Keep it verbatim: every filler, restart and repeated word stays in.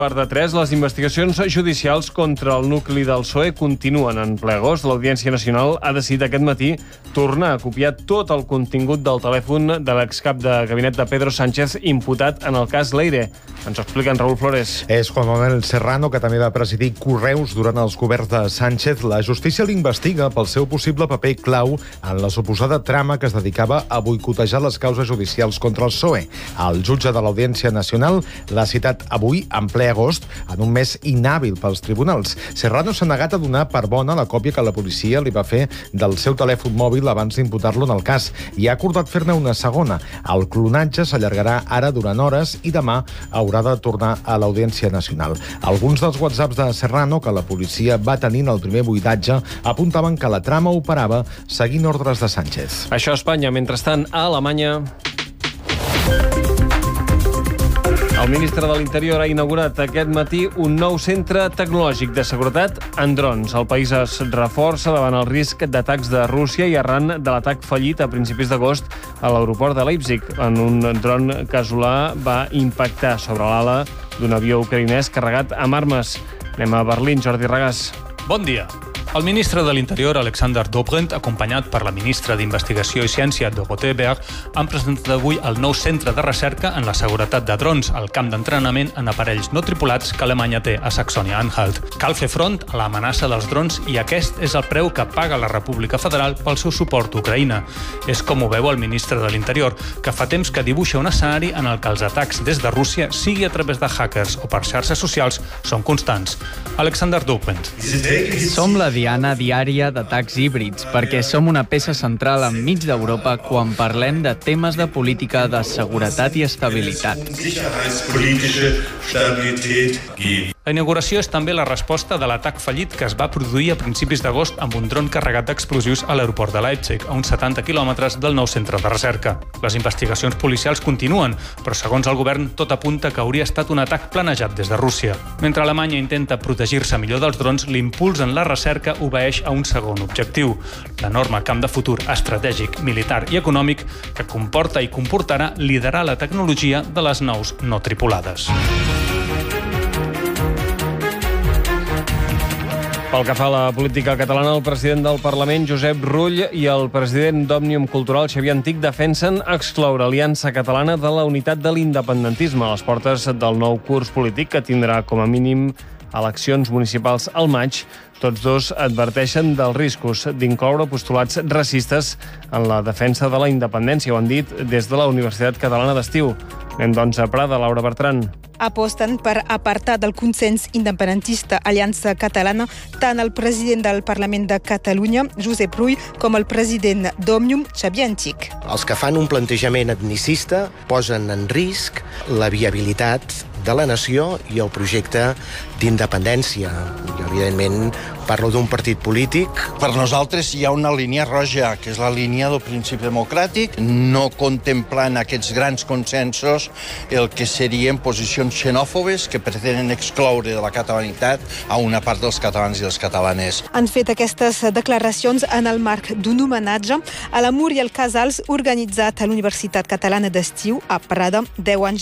Part de tres, les investigacions judicials contra el nucli del P S O E continuen en ple agost. L'Audiència Nacional ha decidit aquest matí tornar a copiar tot el contingut del telèfon de l'excap de gabinet de Pedro Sánchez imputat en el cas Leire. Ens ho explica en Raúl Flores. És Juan Manuel Serrano, que també va presidir Correus durant els governs de Sánchez. La justícia l'investiga pel seu possible paper clau en la suposada trama que es dedicava a boicotejar les causes judicials contra el P S O E. El jutge de l'Audiència Nacional l'ha citat avui, en ple agost, en un mes inhàbil pels tribunals. Serrano s'ha negat a donar per bona la còpia que la policia li va fer del seu telèfon mòbil abans d'imputar-lo en el cas i ha acordat fer-ne una segona. El clonatge s'allargarà ara durant hores i demà haurà de tornar a l'Audiència Nacional. Alguns dels whatsapps de Serrano que la policia va tenir en el primer buidatge apuntaven que la trama operava seguint ordres de Sánchez. Això a Espanya. Mentrestant, a Alemanya... El ministre de l'Interior ha inaugurat aquest matí un nou centre tecnològic de seguretat en drons. El país es reforça davant el risc d'atacs de Rússia i arran de l'atac fallit a principis d'agost a l'aeroport de Leipzig, en un dron casolà va impactar sobre l'ala d'un avió ucraïnès carregat amb armes. Anem a Berlín, Jordi Regàs. Bon dia. El ministre de l'Interior, Alexander Dobrindt, acompanyat per la ministra d'Investigació i Ciència, Dorothee Berg, han presentat avui el nou centre de recerca en la seguretat de drons, el camp d'entrenament en aparells no tripulats que Alemanya té a Saxònia-Anhalt. Cal fer front a l'amenaça dels drons i aquest és el preu que paga la República Federal pel seu suport a Ucraïna. És com ho veu el ministre de l'Interior, que fa temps que dibuixa un escenari en el que els atacs des de Rússia, sigui a través de hackers o per xarxes socials, són constants. Alexander Dobrindt. Som la diana diària d'atacs híbrids, perquè som una peça central enmig d'Europa quan parlem de temes de política de seguretat i estabilitat. La inauguració és també la resposta de l'atac fallit que es va produir a principis d'agost amb un dron carregat d'explosius a l'aeroport de Leipzig, a uns setanta quilòmetres del nou centre de recerca. Les investigacions policials continuen, però segons el govern tot apunta que hauria estat un atac planejat des de Rússia. Mentre Alemanya intenta protegir-se millor dels drons, l'impuls en la recerca obeeix a un segon objectiu, l'enorme camp de futur estratègic, militar i econòmic que comporta i comportarà liderar la tecnologia de les naus no tripulades. Pel que fa a la política catalana, el president del Parlament, Josep Rull, i el president d'Òmnium Cultural, Xavier Antich, defensen excloure Aliança Catalana de la unitat de l'independentisme a les portes del nou curs polític que tindrà com a mínim eleccions municipals al maig. Tots dos adverteixen dels riscos d'incloure postulats racistes en la defensa de la independència, ho han dit des de la Universitat Catalana d'Estiu. Anem doncs a Prada, Laura Bertran. Aposten per apartar del consens independentista Aliança Catalana tant el president del Parlament de Catalunya, Josep Rull, com el president d'Òmnium, Xavier Antich. Els que fan un plantejament etnicista posen en risc la viabilitat de la nació i el projecte d'independència. I, evidentment, parlo d'un partit polític. Per nosaltres hi ha una línia roja, que és la línia del principi democràtic, no contemplant aquests grans consensos el que serien posicions xenòfobes que pretenen excloure de la catalanitat a una part dels catalans i les catalanes. Han fet aquestes declaracions en el marc d'un homenatge a la Muriel Casals organitzat a l'Universitat Catalana d'Estiu a Prada, deu anys